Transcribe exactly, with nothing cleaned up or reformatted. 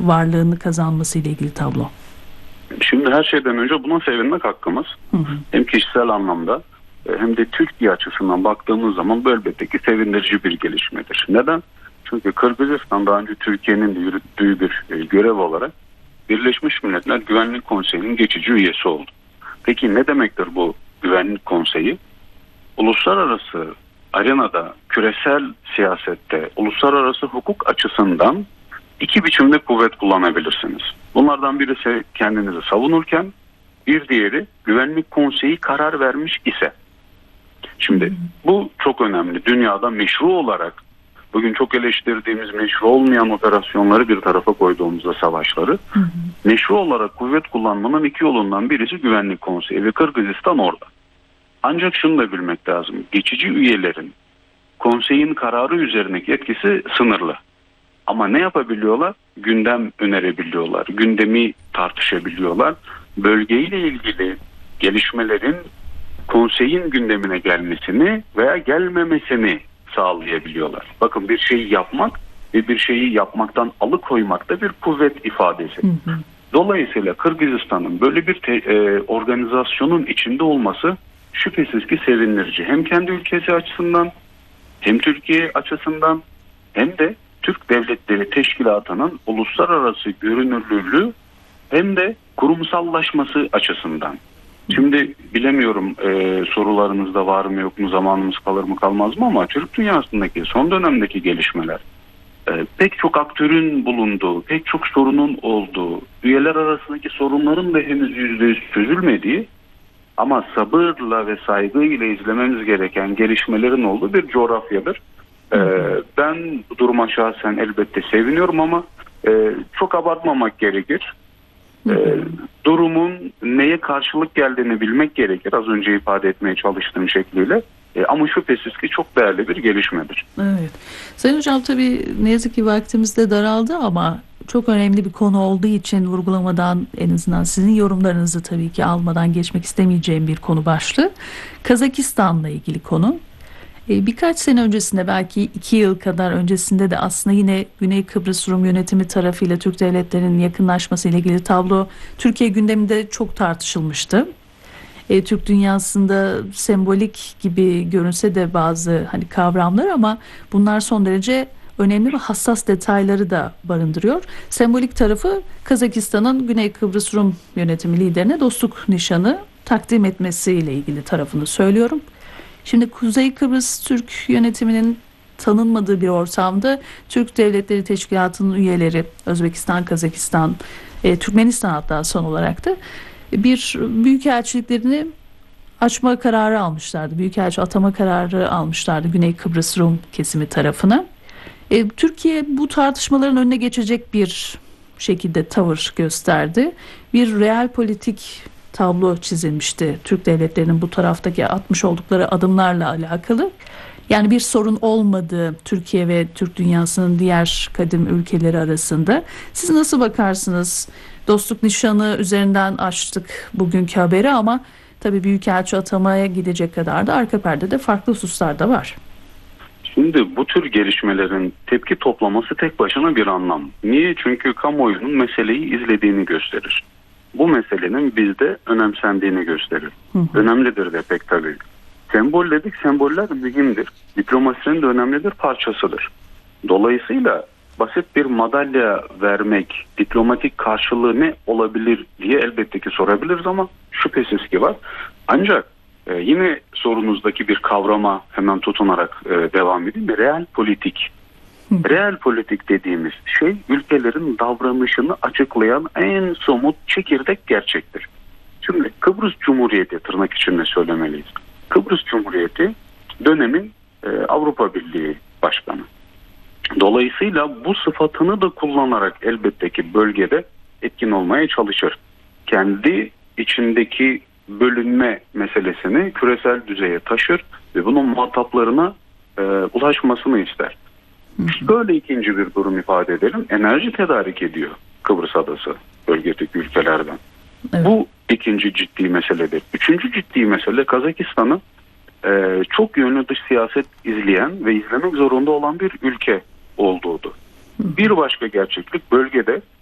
varlığını kazanması ile ilgili tablo? Şimdi her şeyden önce buna sevinmek hakkımız. Hı hı. Hem kişisel anlamda hem de Türkiye açısından baktığımız zaman bu elbette ki sevindirici bir gelişmedir. Neden? Çünkü Kırgızistan daha önce Türkiye'nin de yürüttüğü bir görev olarak Birleşmiş Milletler Güvenlik Konseyi'nin geçici üyesi oldu. Peki ne demektir bu Güvenlik Konseyi? Uluslararası arenada, küresel siyasette, uluslararası hukuk açısından iki biçimde kuvvet kullanabilirsiniz. Bunlardan birisi kendinizi savunurken, bir diğeri Güvenlik Konseyi karar vermiş ise. Şimdi bu çok önemli. Dünyada meşru olarak bugün çok eleştirdiğimiz meşru olmayan operasyonları bir tarafa koyduğumuzda savaşları, hı hı. meşru olarak kuvvet kullanmanın iki yolundan birisi Güvenlik Konseyi ve Kırgızistan orada. Ancak şunu da bilmek lazım. Geçici üyelerin konseyin kararı üzerindeki etkisi sınırlı. Ama ne yapabiliyorlar? Gündem önerebiliyorlar. Gündemi tartışabiliyorlar. Bölgeyle ilgili gelişmelerin konseyin gündemine gelmesini veya gelmemesini sağlayabiliyorlar. Bakın, bir şeyi yapmak ve bir şeyi yapmaktan alıkoymak da bir kuvvet ifadesi. Hı hı. Dolayısıyla Kırgızistan'ın böyle bir te, e, organizasyonun içinde olması şüphesiz ki sevindirici. Hem kendi ülkesi açısından, hem Türkiye açısından, hem de Türk Devletleri Teşkilatı'nın uluslararası görünürlülüğü hem de kurumsallaşması açısından. Şimdi bilemiyorum e, sorularınızda var mı yok mu, zamanımız kalır mı kalmaz mı, ama Türk dünyasındaki son dönemdeki gelişmeler e, pek çok aktörün bulunduğu, pek çok sorunun olduğu, üyeler arasındaki sorunların da henüz yüzde yüz çözülmediği ama sabırla ve saygıyla izlememiz gereken gelişmelerin olduğu bir coğrafyadır. E, ben bu duruma şahsen elbette seviniyorum ama e, çok abartmamak gerekir. E, durumun neye karşılık geldiğini bilmek gerekir. Az önce ifade etmeye çalıştığım şekliyle. E, ama şüphesiz ki çok değerli bir gelişmedir. Evet. Sayın Hocam, tabii ne yazık ki vaktimiz de daraldı ama çok önemli bir konu olduğu için vurgulamadan, en azından sizin yorumlarınızı tabii ki almadan geçmek istemeyeceğim bir konu başlığı. Kazakistan'la ilgili konu. Birkaç sene öncesinde, belki iki yıl kadar öncesinde de aslında yine Güney Kıbrıs Rum yönetimi tarafıyla Türk devletlerinin yakınlaşması ile ilgili tablo Türkiye gündeminde çok tartışılmıştı. E, Türk dünyasında sembolik gibi görünse de bazı hani kavramlar, ama bunlar son derece önemli ve hassas detayları da barındırıyor. Sembolik tarafı, Kazakistan'ın Güney Kıbrıs Rum yönetimi liderine dostluk nişanı takdim etmesiyle ilgili tarafını söylüyorum. Şimdi Kuzey Kıbrıs Türk yönetiminin tanınmadığı bir ortamda Türk Devletleri Teşkilatı'nın üyeleri Özbekistan, Kazakistan, e, Türkmenistan hatta son olarak da bir büyükelçiliklerini açma kararı almışlardı. Büyükelçi atama kararı almışlardı Güney Kıbrıs Rum kesimi tarafına. E, Türkiye bu tartışmaların önüne geçecek bir şekilde tavır gösterdi. Bir real politik tablo çizilmişti Türk devletlerinin bu taraftaki atmış oldukları adımlarla alakalı. Yani bir sorun olmadığı Türkiye ve Türk dünyasının diğer kadim ülkeleri arasında. Siz nasıl bakarsınız? Dostluk nişanı üzerinden açtık bugünkü haberi ama tabii büyükelçi atamaya gidecek kadar da arka perdede farklı hususlar da var. Şimdi bu tür gelişmelerin tepki toplaması tek başına bir anlam. Niye? Çünkü kamuoyunun meseleyi izlediğini gösterir. Bu meselenin bizde önemsendiğini gösterir. Hı hı. Önemlidir de pek tabii. Sembol dedik, semboller mühimdir. Diplomasinin de önemli bir parçasıdır. Dolayısıyla basit bir madalya vermek, diplomatik karşılığı ne olabilir diye elbette ki sorabiliriz ama şüphesiz ki var. Ancak e, yine sorunuzdaki bir kavrama hemen tutunarak e, devam edeyim. Real politik. Real politik dediğimiz şey ülkelerin davranışını açıklayan en somut çekirdek gerçektir. Şimdi Kıbrıs Cumhuriyeti, tırnak içinde söylemeliyiz. Kıbrıs Cumhuriyeti dönemin e, Avrupa Birliği Başkanı. Dolayısıyla bu sıfatını da kullanarak elbette ki bölgede etkin olmaya çalışır. Kendi içindeki bölünme meselesini küresel düzeye taşır ve bunun muhataplarına e, ulaşmasını ister. Böyle ikinci bir durum ifade edelim. Enerji tedarik ediyor Kıbrıs Adası bölgedeki ülkelerden. Evet. Bu ikinci ciddi meseledir. Üçüncü ciddi mesele Kazakistan'ın e, çok yönlü dış siyaset izleyen ve izlemek zorunda olan bir ülke olduğudur. Hı. Bir başka gerçeklik, bölgede